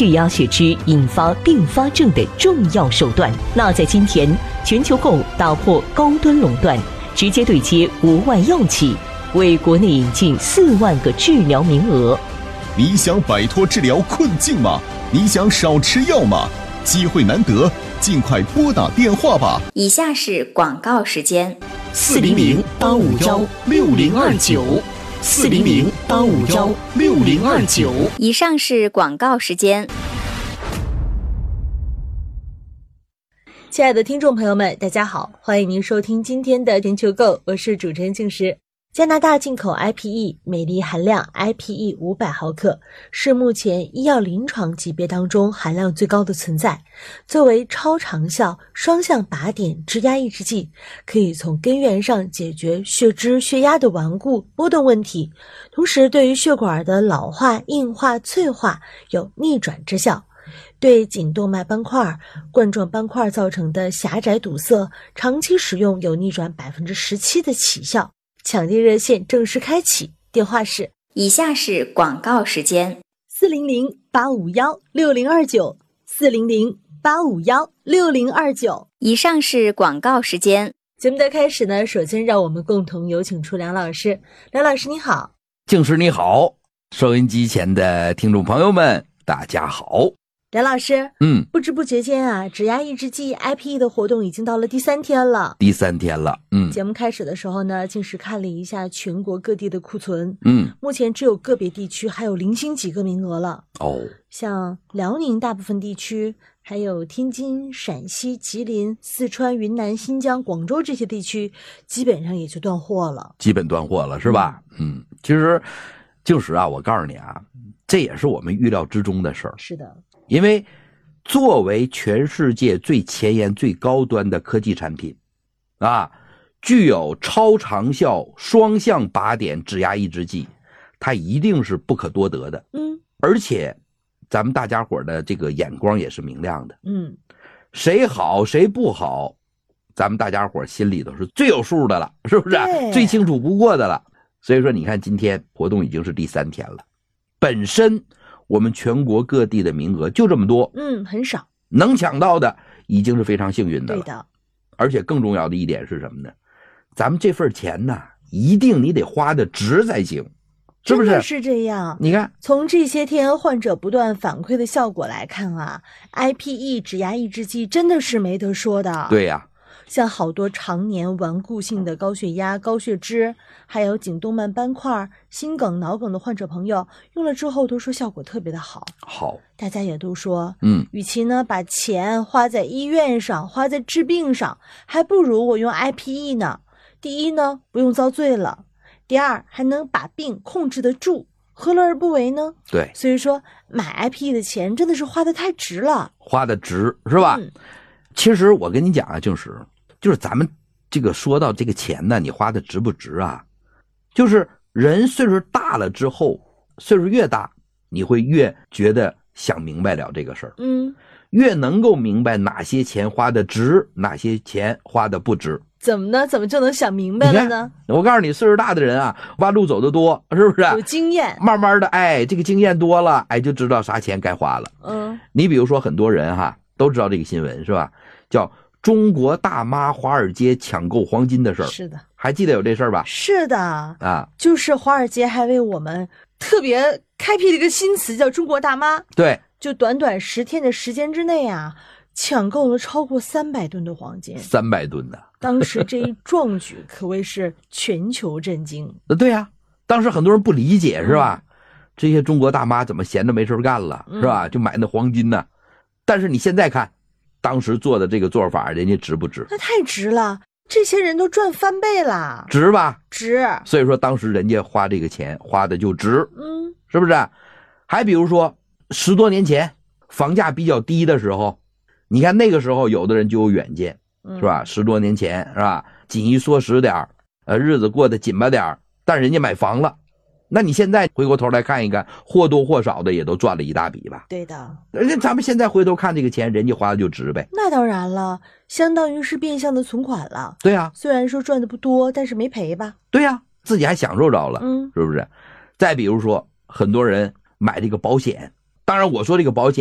血压血脂引发并发症的重要手段。那在今天，全球购打破高端垄断，直接对接国外药企，为国内引进4万个治疗名额。 你想摆脱治疗困境吗？你想少吃药吗？机会难得，尽快拨打电话吧。 以下是广告时间 ：400-851-6029，400-851-6029。 以上是广告时间。 亲爱的听众朋友们，大家好，欢迎您收听今天的全球购，我是主持人静时。加拿大进口 IPE 镁离含量 IPE 500毫克是目前医药临床级别当中含量最高的存在。作为超长效双向靶点质压抑制剂，可以从根源上解决血脂血压的顽固波动问题，同时对于血管的老化硬化脆化有逆转之效，对颈动脉斑块冠状斑块造成的狭窄堵塞长期使用有逆转 17% 的起效。抢订热线正式开启，电话是以下是广告时间 ：400-851-6029 400-851-6029。 以上是广告时间。 节目的开始呢，首先让我们共同有请出梁老师。梁老师你好。 静时你好，收音机前的听众朋友们大家好。 梁老师，不知不觉间啊，质压抑制剂 IPE 的活动已经到了第3天了。节目开始的时候呢，静时看了一下全国各地的库存，目前只有个别地区还有零星几个名额了。像辽宁大部分地区，还有天津、陕西、吉林、四川、云南、新疆、广州这些地区，基本上也就断货了。 是吧？其实静时啊，我告诉你啊，这也是我们预料之中的事儿。 是的。 因为作为全世界最前沿最高端的科技产品啊，具有超长效双向靶点质压抑制剂，它一定是不可多得的。而且咱们大家伙的这个眼光也是明亮的。谁好谁不好，咱们大家伙心里头是最有数的了，是不是？最清楚不过的了。所以说你看今天活动已经是第3天了，本身我们全国各地的名额就这么多， 很少， 能抢到的已经是非常幸运的了。 对的。 而且更重要的一点是什么呢？咱们这份钱呢，一定你得花的值才行，是不是？ 真的是这样。 你看， 从这些天患者不断反馈的效果来看啊 ，IPE 质压抑制剂真的是没得说的。 对呀。 像好多常年顽固性的高血压、高血脂，还有颈动脉斑块、心梗、脑梗的患者朋友，用了之后都说效果特别的好。大家也都说，与其呢把钱花在医院上，花在治病上，还不如我用 IPE 呢。第一呢，不用遭罪了；第二，还能把病控制得住，何乐而不为呢？ 对， 所以说买 IPE 的钱真的是花得太值了， 花得值是吧？其实我跟你讲啊，就是咱们这个说到这个钱呢，你花的值不值啊？就是人岁数大了之后，岁数越大，你会越觉得想明白了这个事儿，越能够明白哪些钱花的值，哪些钱花的不值。 怎么呢？怎么就能想明白了呢？ 我告诉你，岁数大的人啊，弯路走得多，是不是？ 有经验， 慢慢的，这个经验多了，就知道啥钱该花了。你比如说很多人哈都知道这个新闻是吧？叫中国大妈华尔街抢购黄金的事儿。 是的。 还记得有这事儿吧？ 是的。就是华尔街还为我们特别开辟了一个新词，叫中国大妈。 对。 就短短10天的时间之内啊，抢购了超过300吨的黄金。 300吨呢。 当时这一壮举可谓是全球震惊。 对呀，当时很多人不理解是吧？这些中国大妈怎么闲着没事干了，是吧？就买那黄金呢。但是你现在看当时做的这个做法，人家值不值？ 那太值了，这些人都赚翻倍了。 值吧？ 值。 所以说当时人家花这个钱花的就值，是不是？还比如说10多年前房价比较低的时候，你看那个时候有的人就有远见，是吧？10多年前是吧？紧衣缩食点日子过得紧巴点但人家买房了。那你现在回过头来看一看，或多或少的也都赚了一大笔吧？ 对的。 而且咱们现在回头看这个钱，人家花的就值呗。 那当然了，相当于是变相的存款了。 对呀。 虽然说赚的不多，但是没赔吧？ 对呀，自己还享受着了，是不是？再比如说很多人买这个保险，当然我说这个保险